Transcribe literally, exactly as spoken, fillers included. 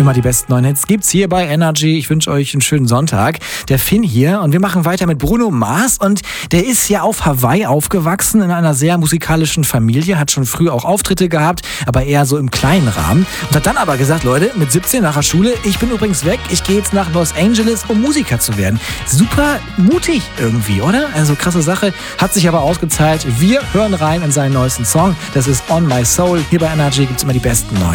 Immer die besten neuen Hits gibt's hier bei Energy. Ich wünsche euch einen schönen Sonntag. Der Finn hier und wir machen weiter mit Bruno Mars und der ist ja auf Hawaii aufgewachsen in einer sehr musikalischen Familie, hat schon früh auch Auftritte gehabt, aber eher so im kleinen Rahmen und hat dann aber gesagt, Leute, mit siebzehn nach der Schule, ich bin übrigens weg, ich gehe jetzt nach Los Angeles, um Musiker zu werden. Super mutig irgendwie, oder? Also krasse Sache, hat sich aber ausgezahlt. Wir hören rein in seinen neuesten Song, das ist On My Soul. Hier bei Energy gibt's immer die besten neuen.